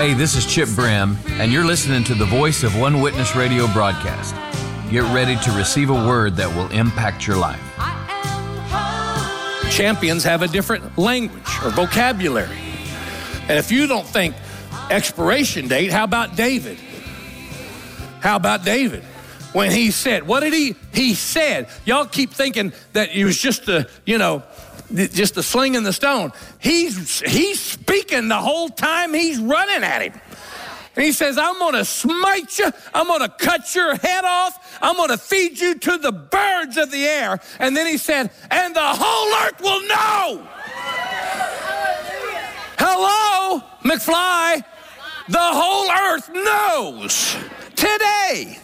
Hey, this is Chip Brim, and you're listening to the Voice of One Witness radio broadcast. Get ready to receive a word that will impact your life. Champions have a different language or vocabulary. And if you don't think expiration date, how about David? How about David? When he said, what did he said, y'all keep thinking that it was just the sling and the stone. He's speaking the whole time he's running at him. And he says, I'm going to smite you. I'm going to cut your head off. I'm going to feed you to the birds of the air. And then he said, and the whole earth will know. Hello, McFly. The whole earth knows today.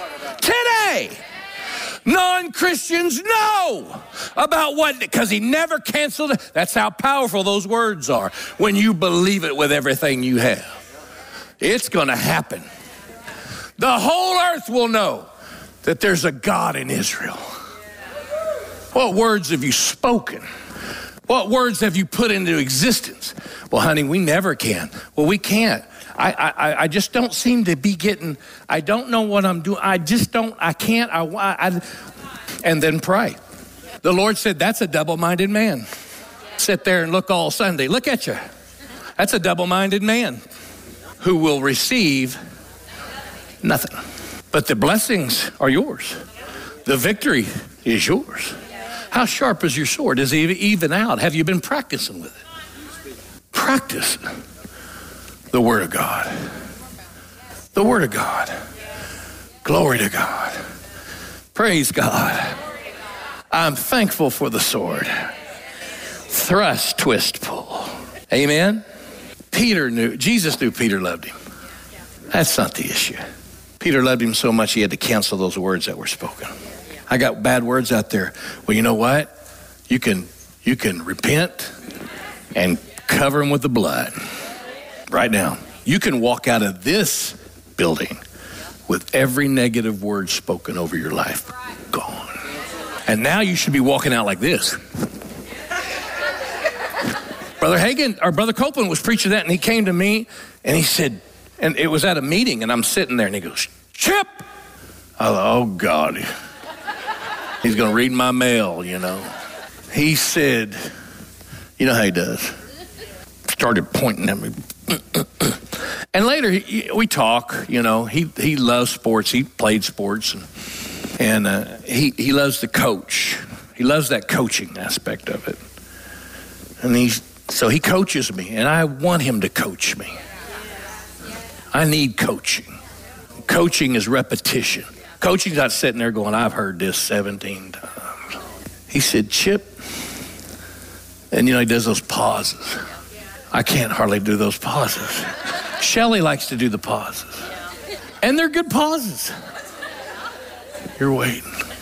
Non-Christians know about what, because he never canceled it. That's how powerful those words are when you believe it with everything you have. It's going to happen. The whole earth will know that there's a God in Israel. What words have you spoken? What words have you put into existence? Well, honey, we never can. Well, we can't. I just don't seem to be getting, I don't know what I'm doing. I can't. And then pray. The Lord said, that's a double-minded man. Sit there and look all Sunday. Look at you. That's a double-minded man who will receive nothing. But the blessings are yours. The victory is yours. How sharp is your sword? Is it even out? Have you been practicing with it? Practice the Word of God. The Word of God. Glory to God. Praise God. I'm thankful for the sword. Thrust, twist, pull. Amen. Jesus knew Peter loved him. That's not the issue. Peter loved him so much he had to cancel those words that were spoken. I got bad words out there. Well, you know what? You can repent and cover them with the blood. Right now. You can walk out of this building with every negative word spoken over your life gone. And now you should be walking out like this. Brother Hagin, or Brother Copeland was preaching that, and he came to me and he said, and it was at a meeting, and I'm sitting there and he goes, Chip! I thought, oh God, he's going to read my mail, you know. He said, you know how he does. Started pointing at me. And later we talk, you know, he loves sports. He played sports and he loves to coach. He loves that coaching aspect of it. And so he coaches me, and I want him to coach me. I need coaching. Coaching is repetition. Coaching's not sitting there going, I've heard this 17 times. He said, Chip, and you know, he does those pauses. I can't hardly do those pauses. Shelley likes to do the pauses. And they're good pauses. You're waiting.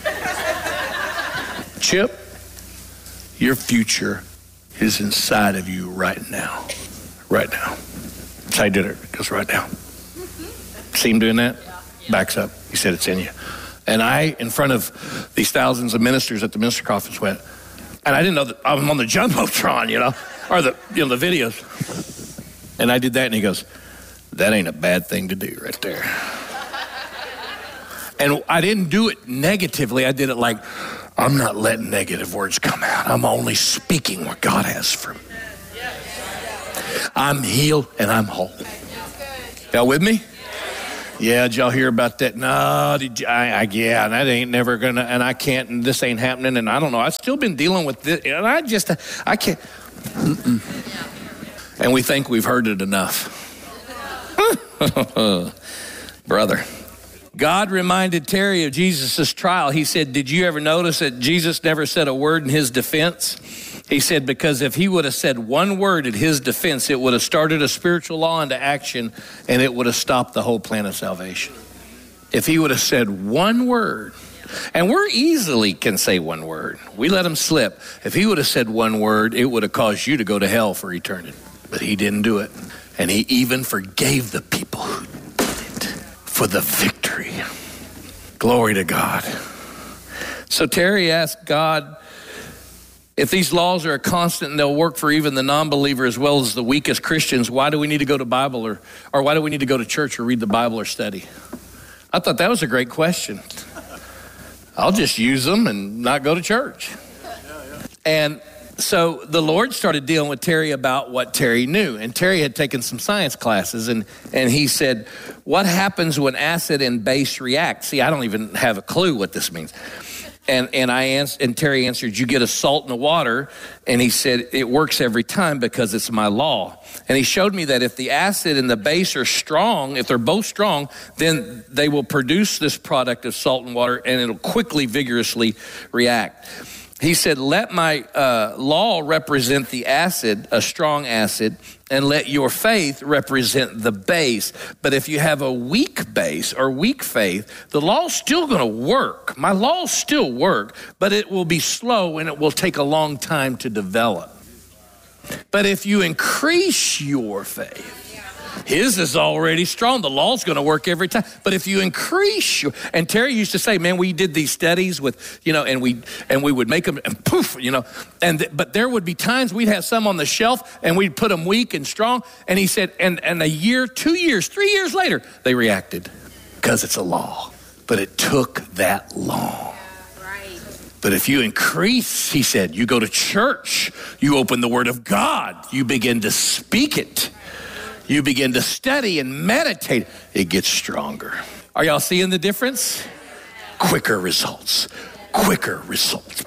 Chip, your future is inside of you right now. Right now. That's how he did it. It goes right now. See him doing that? Backs up. He said it's in you. And I, in front of these thousands of ministers at the minister conference, went, and I didn't know that I was on the Jumbotron, you know, or the videos. And I did that, and he goes, that ain't a bad thing to do right there. And I didn't do it negatively. I did it like, I'm not letting negative words come out. I'm only speaking what God has for me. I'm healed and I'm whole. Y'all with me? Yeah, did y'all hear about that? No, yeah, that ain't never gonna, and I can't, and this ain't happening, and I don't know. I've still been dealing with this, and I can't. And we think we've heard it enough. Brother. God reminded Terry of Jesus' trial. He said, did you ever notice that Jesus never said a word in his defense? He said, because if he would have said one word in his defense, it would have started a spiritual law into action, and it would have stopped the whole plan of salvation. If he would have said one word, and we easily can say one word. We let him slip. If he would have said one word, it would have caused you to go to hell for eternity. But he didn't do it. And he even forgave the people who did it for the victory. Glory to God. So Terry asked God If these laws are a constant and they'll work for even the non-believer as well as the weakest Christians, why do we need to go to Bible or why do we need to go to church or read the Bible or study? I thought that was a great question. I'll just use them and not go to church. And so the Lord started dealing with Terry about what Terry knew. And Terry had taken some science classes, and he said, what happens when acid and base react? See, I don't even have a clue what this means. And Terry answered, you get a salt in the water. And he said, it works every time because it's my law. And he showed me that if the acid and the base are strong, if they're both strong, then they will produce this product of salt and water, and it'll quickly, vigorously react. He said, let my law represent the acid, a strong acid, and let your faith represent the base. But if you have a weak base or weak faith, the law's still going to work. My laws still work, but it will be slow and it will take a long time to develop. But if you increase your faith, his is already strong. The law's going to work every time. But if you increase your, and Terry used to say, man, we did these studies with, and we would make them and poof, but there would be times we'd have some on the shelf and we'd put them weak and strong. And he said, and a year, 2 years, 3 years later, they reacted because it's a law. But it took that long. But if you increase, he said, you go to church, you open the Word of God, you begin to speak it. You begin to study and meditate, it gets stronger. Are y'all seeing the difference? Quicker results, quicker results,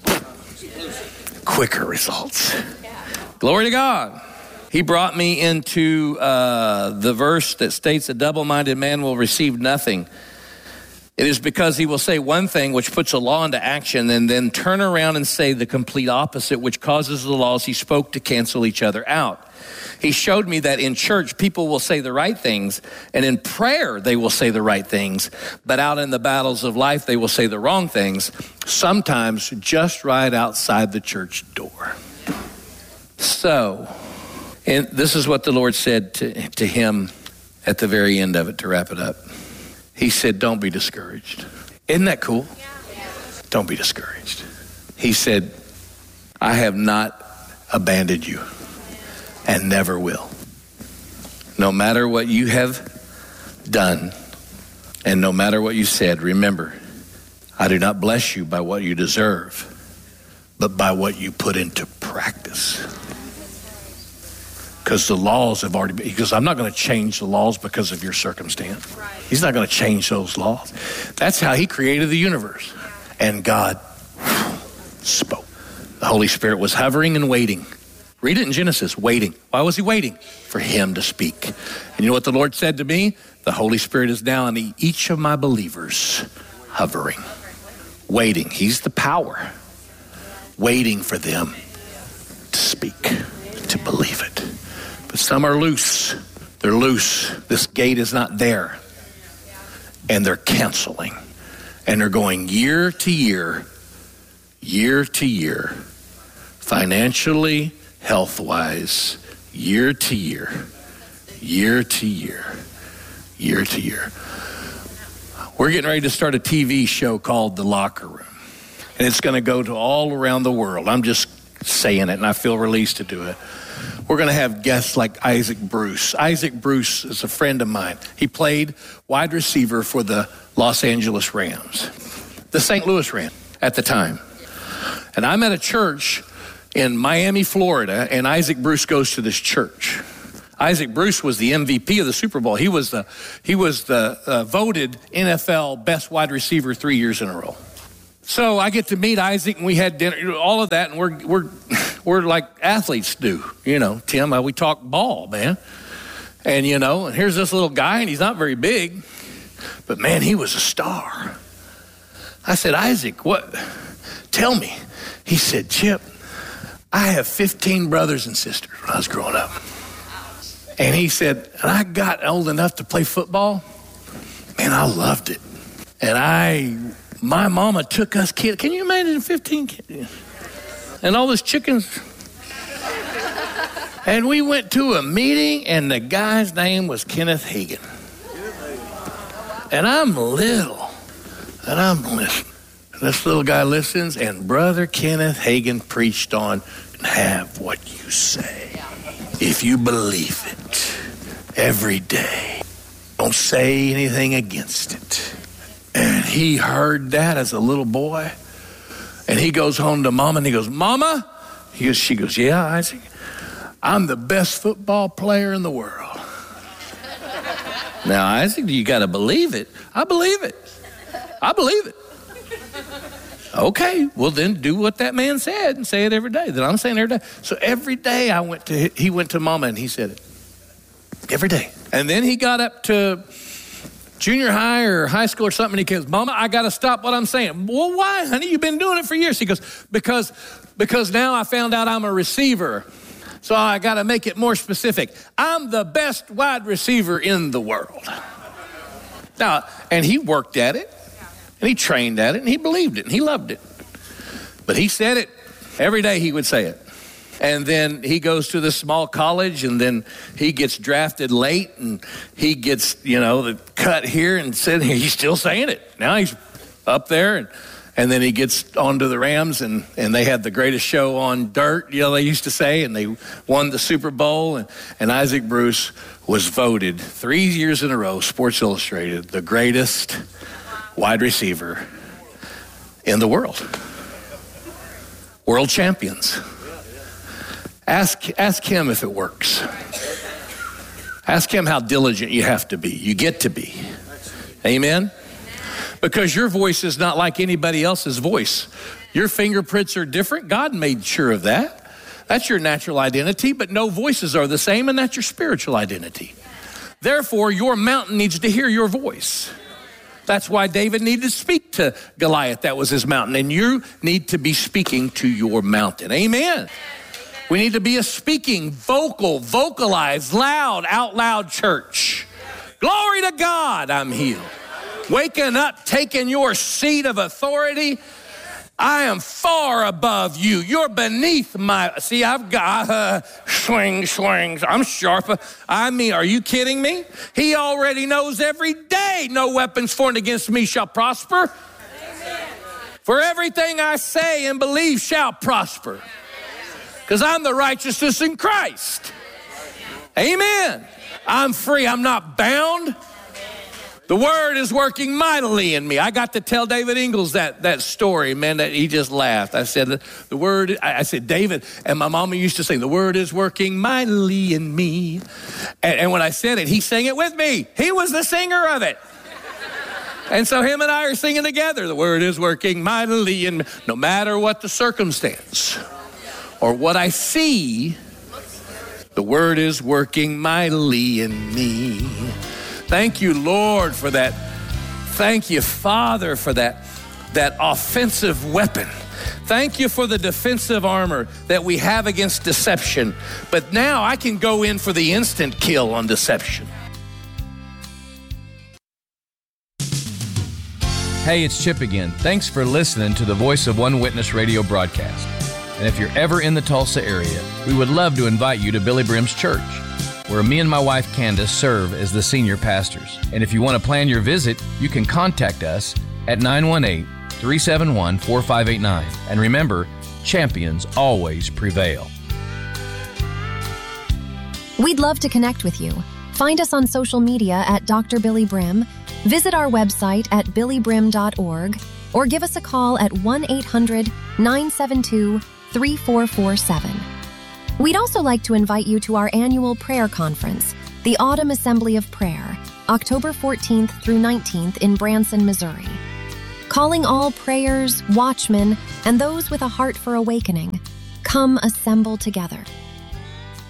quicker results. Glory to God. He brought me into the verse that states a double-minded man will receive nothing. It is because he will say one thing which puts a law into action and then turn around and say the complete opposite, which causes the laws he spoke to cancel each other out. He showed me that in church, people will say the right things, and in prayer, they will say the right things, but out in the battles of life, they will say the wrong things, sometimes just right outside the church door. So, and this is what the Lord said to him at the very end of it, to wrap it up. He said, don't be discouraged. Isn't that cool? Yeah. Don't be discouraged. He said, I have not abandoned you and never will. No matter what you have done and no matter what you said, remember, I do not bless you by what you deserve, but by what you put into practice. Because the laws have already been, because I'm not going to change the laws because of your circumstance. Right. He's not going to change those laws. That's how he created the universe. And God spoke. The Holy Spirit was hovering and waiting. Read it in Genesis, waiting. Why was he waiting? For him to speak. And you know what the Lord said to me? The Holy Spirit is now in each of my believers, hovering, waiting. He's the power, waiting for them to speak, to believe it. But some are loose. They're loose. This gate is not there. And they're canceling. And they're going year to year, financially, health-wise, year to year. We're getting ready to start a TV show called The Locker Room. And it's going to go to all around the world. I'm just saying it, and I feel released to do it. We're going to have guests like Isaac Bruce. Isaac Bruce is a friend of mine. He played wide receiver for the Los Angeles Rams, the St. Louis Rams at the time. And I'm at a church in Miami, Florida, and Isaac Bruce goes to this church. Isaac Bruce was the MVP of the Super Bowl. He was the voted NFL best wide receiver 3 years in a row. So I get to meet Isaac, and we had dinner, all of that, and we're like athletes do, Tim. We talk ball, man, and and here's this little guy, and he's not very big, but man, he was a star. I said, Isaac, what? Tell me. He said, Chip, I have 15 brothers and sisters when I was growing up, and he said, and I got old enough to play football. Man, I loved it, and my mama took us kids. Can you imagine 15 kids? And all those chickens. And we went to a meeting, and the guy's name was Kenneth Hagin. And I'm little, and I'm listening. This little guy listens, and Brother Kenneth Hagin preached on, have what you say. If you believe it every day, don't say anything against it. And he heard that as a little boy. And he goes home to Mama, and he goes, Mama? She goes, yeah, Isaac, I'm the best football player in the world. Now, Isaac, you got to believe it. I believe it. I believe it. Okay, well then do what that man said and say it every day. Then I'm saying every day. So every day he went to Mama and he said it. Every day. And then he got up to junior high or high school or something, and he goes, Mama, I got to stop what I'm saying. Well, why, honey? You've been doing it for years. He goes, because now I found out I'm a receiver. So I got to make it more specific. I'm the best wide receiver in the world. Now, and he worked at it. And he trained at it, and he believed it, and he loved it. But he said it. Every day he would say it. And then he goes to this small college, and then he gets drafted late, and he gets, the cut here, and said he's still saying it. Now he's up there, and then he gets onto the Rams, and they had the greatest show on dirt, they used to say, and they won the Super Bowl, and Isaac Bruce was voted 3 years in a row, Sports Illustrated, the greatest wide receiver in the world. World champions. Ask him if it works. Ask him how diligent you have to be. You get to be. Amen? Because your voice is not like anybody else's voice. Your fingerprints are different. God made sure of that. That's your natural identity, but no voices are the same, and that's your spiritual identity. Therefore, your mountain needs to hear your voice. That's why David needed to speak to Goliath. That was his mountain. And you need to be speaking to your mountain. Amen. We need to be a speaking, vocalized, loud, out loud church. Glory to God, I'm healed. Waking up, taking your seat of authority. I am far above you. You're beneath I've got swings. I'm sharper. Are you kidding me? He already knows every day no weapons formed against me shall prosper. Amen. For everything I say and believe shall prosper. Because I'm the righteousness in Christ. Amen. I'm free. I'm not bound. The word is working mightily in me. I got to tell David Ingalls that story, man, that he just laughed. I said, David, and my mama used to sing, the word is working mightily in me. And when I said it, he sang it with me. He was the singer of it. And so him and I are singing together. The word is working mightily in me. No matter what the circumstance or what I see, the word is working mightily in me. Thank you, Lord, for that. Thank you, Father, for that offensive weapon. Thank you for the defensive armor that we have against deception. But now I can go in for the instant kill on deception. Hey, it's Chip again. Thanks for listening to the Voice of One Witness radio broadcast. And if you're ever in the Tulsa area, we would love to invite you to Billy Brim's church, where me and my wife Candace serve as the senior pastors. And if you want to plan your visit, you can contact us at 918-371-4589. And remember, champions always prevail. We'd love to connect with you. Find us on social media at Dr. Billy Brim, visit our website at billybrim.org, or give us a call at 1-800-972-3447. We'd also like to invite you to our annual prayer conference, the Autumn Assembly of Prayer, October 14th through 19th in Branson, Missouri. Calling all prayers, watchmen, and those with a heart for awakening, come assemble together.